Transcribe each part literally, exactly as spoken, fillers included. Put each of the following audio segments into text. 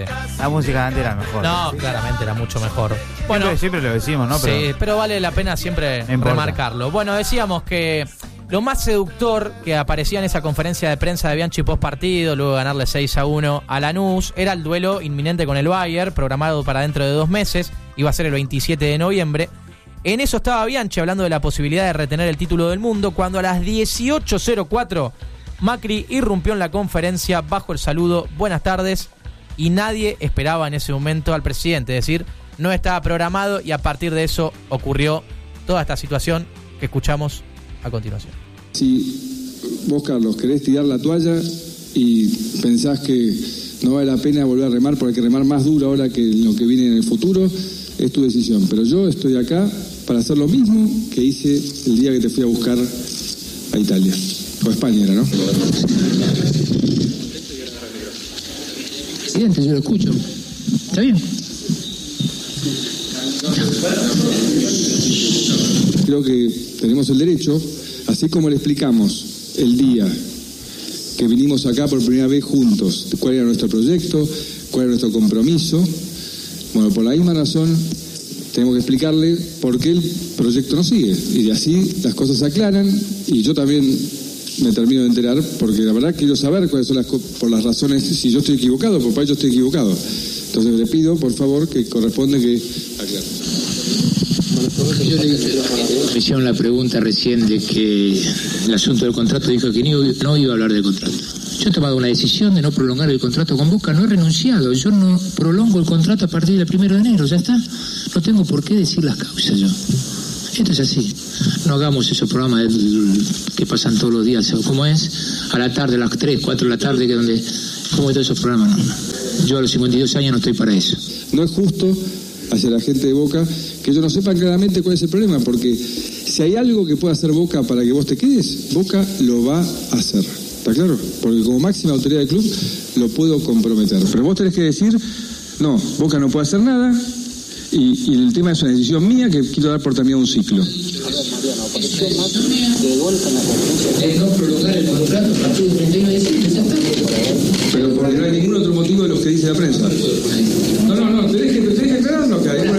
claramente. La música de antes era mejor. No, ¿sí? claramente era mucho mejor. Bueno, siempre, siempre lo decimos, ¿no? Pero, sí, pero vale la pena siempre no remarcarlo. Bueno, decíamos que lo más seductor que aparecía en esa conferencia de prensa de Bianchi post partido, luego de ganarle seis a uno a Lanús, era el duelo inminente con el Bayern, programado para dentro de dos meses, iba a ser el veintisiete de noviembre. En eso estaba Bianchi hablando de la posibilidad de retener el título del mundo, cuando a las dieciocho cero cuatro Macri irrumpió en la conferencia bajo el saludo "buenas tardes", y nadie esperaba en ese momento al presidente, es decir, no estaba programado, y a partir de eso ocurrió toda esta situación que escuchamos a continuación. Si vos, Carlos, querés tirar la toalla y pensás que no vale la pena volver a remar porque hay que remar más duro ahora que lo que viene en el futuro, es tu decisión. Pero yo estoy acá para hacer lo mismo que hice el día que te fui a buscar a Italia. O España era, ¿no? Presidente, yo lo escucho. ¿Está bien? Creo que tenemos el derecho, así como le explicamos el día que vinimos acá por primera vez juntos, cuál era nuestro proyecto, cuál era nuestro compromiso. Bueno, por la misma razón tenemos que explicarle por qué el proyecto no sigue. Y de así las cosas se aclaran, y yo también me termino de enterar, porque la verdad quiero saber cuáles son las por las razones, si yo estoy equivocado, por ahí yo estoy equivocado. Entonces le pido, por favor, que corresponde que aclare. Yo le me hicieron la pregunta recién de que el asunto del contrato, dijo que no, no iba a hablar del contrato. Yo he tomado una decisión de no prolongar el contrato con Boca, no he renunciado, yo no prolongo el contrato a partir del primero de enero, ya está. No tengo por qué decir las causas yo. Esto es así. No hagamos esos programas que pasan todos los días, ¿cómo es? A la tarde, a las tres, cuatro de la tarde, que donde, ¿cómo es todos esos programas? No. Yo a los cincuenta y dos años no estoy para eso. No es justo hacia la gente de Boca que ellos no sepan claramente cuál es el problema, porque si hay algo que pueda hacer Boca para que vos te quedes, Boca lo va a hacer. ¿Está claro? Porque como máxima autoridad del club lo puedo comprometer. Pero vos tenés que decir, no, Boca no puede hacer nada, y, y el tema es una decisión mía que quiero dar por terminado un ciclo. De no prolongar el contrato a partir del treinta y uno de diciembre, ya está. Pero porque no hay ningún otro motivo de los que dice la prensa. No, no, no, tenés que, tenés que aclararlo acá. No,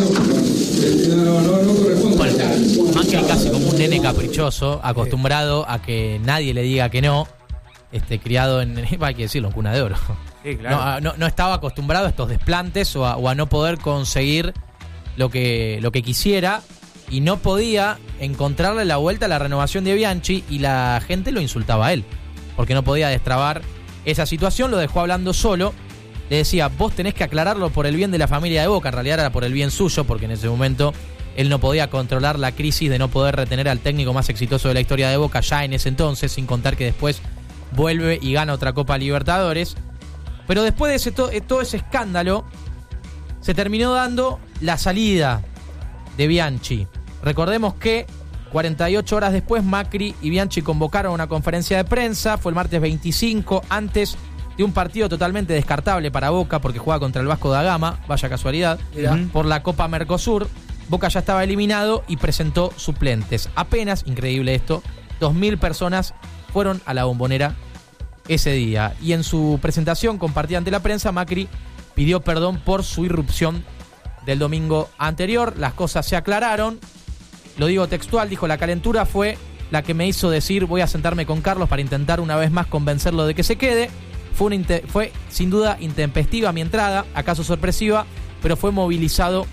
no, no, no corresponde. Bueno, Macri casi como un nene caprichoso, acostumbrado a que nadie le diga que no, este, criado en, hay que decirlo, en cuna de oro. Sí, claro. No, no, no estaba acostumbrado a estos desplantes o a, o a no poder conseguir lo que, lo que quisiera, y no podía encontrarle la vuelta a la renovación de Bianchi, y la gente lo insultaba a él porque no podía destrabar esa situación. Lo dejó hablando solo, le decía, vos tenés que aclararlo por el bien de la familia de Boca. En realidad era por el bien suyo, porque en ese momento él no podía controlar la crisis de no poder retener al técnico más exitoso de la historia de Boca ya en ese entonces, sin contar que después vuelve y gana otra Copa Libertadores. Pero después de ese, to- todo ese escándalo, se terminó dando la salida de Bianchi. Recordemos que cuarenta y ocho horas después, Macri y Bianchi convocaron una conferencia de prensa. Fue el martes veinticinco, antes de un partido totalmente descartable para Boca, porque juega contra el Vasco da Gama, vaya casualidad, uh-huh. por la Copa Mercosur. Boca ya estaba eliminado y presentó suplentes. Apenas, increíble esto, dos mil personas fueron a la Bombonera ese día. Y en su presentación compartida ante la prensa, Macri pidió perdón por su irrupción del domingo anterior. Las cosas se aclararon. Lo digo textual, dijo: la calentura fue la que me hizo decir voy a sentarme con Carlos para intentar una vez más convencerlo de que se quede. Fue, una inte- fue sin duda intempestiva mi entrada, acaso sorpresiva, pero fue movilizado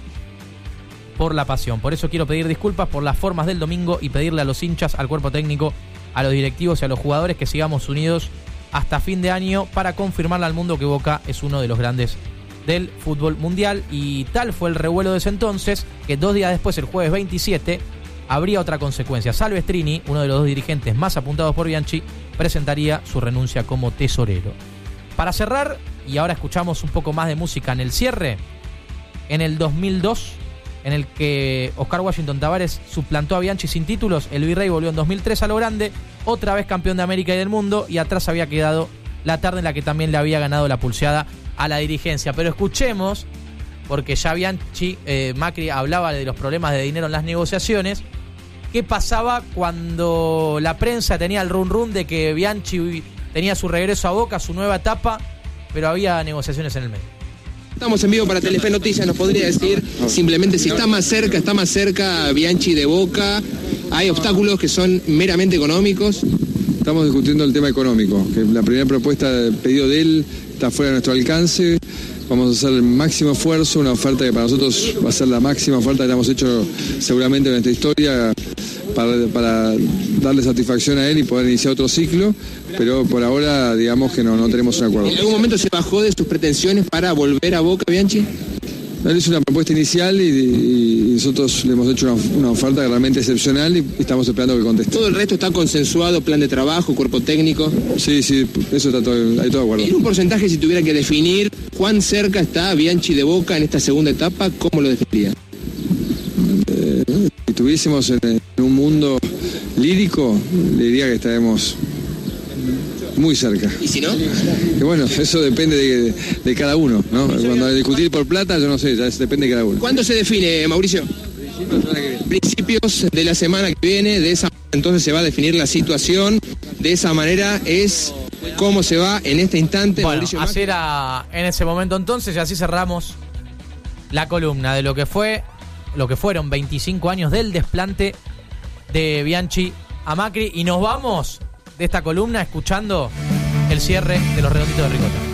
por la pasión. Por eso quiero pedir disculpas por las formas del domingo y pedirle a los hinchas, al cuerpo técnico, a los directivos y a los jugadores que sigamos unidos hasta fin de año para confirmarle al mundo que Boca es uno de los grandes del fútbol mundial. Y tal fue el revuelo de ese entonces que dos días después, el jueves veintisiete, habría otra consecuencia. Salvestrini, uno de los dos dirigentes más apuntados por Bianchi, presentaría su renuncia como tesorero. Para cerrar, y ahora escuchamos un poco más de música en el cierre, en el dos mil dos, en el que Oscar Washington Tabárez suplantó a Bianchi sin títulos, el Virrey volvió en dos mil tres a lo grande, otra vez campeón de América y del mundo, y atrás había quedado la tarde en la que también le había ganado la pulseada a la dirigencia. Pero escuchemos, porque ya Bianchi, eh, Macri hablaba de los problemas de dinero en las negociaciones, qué pasaba cuando la prensa tenía el run run de que Bianchi tenía su regreso a Boca, su nueva etapa, pero había negociaciones en el medio. Estamos en vivo para Telefe Noticias. ¿Nos podría decir simplemente si está más cerca, está más cerca Bianchi de Boca? ¿Hay obstáculos que son meramente económicos? Estamos discutiendo el tema económico, que la primera propuesta de pedido de él está fuera de nuestro alcance. Vamos a hacer el máximo esfuerzo, una oferta que para nosotros va a ser la máxima oferta que hemos hecho seguramente en nuestra historia para, para darle satisfacción a él y poder iniciar otro ciclo, pero por ahora digamos que no, no tenemos un acuerdo. ¿En algún momento se bajó de sus pretensiones para volver a Boca, Bianchi? Él hizo una propuesta inicial y, y nosotros le hemos hecho una, una oferta realmente excepcional y estamos esperando que conteste. ¿Todo el resto está consensuado, plan de trabajo, cuerpo técnico? Sí, sí, eso está todo, hay todo de acuerdo. ¿En un porcentaje, si tuviera que definir cuán cerca está Bianchi de Boca en esta segunda etapa, cómo lo definiría? Eh, si estuviésemos en, en un mundo lírico, le diría que estaremos muy cerca. ¿Y si no? Que bueno, eso depende de, de cada uno, ¿no? Cuando discutir por plata, yo no sé, ya depende de cada uno. ¿Cuándo se define, Mauricio? Principios de la semana que viene, de esa entonces se va a definir la situación. De esa manera es cómo se va en este instante. Bueno, Mauricio así era en ese momento entonces, y así cerramos la columna de lo que fue, lo que fueron veinticinco años del desplante de Bianchi a Macri, y nos vamos de esta columna escuchando el cierre de Los Redonditos de Ricota.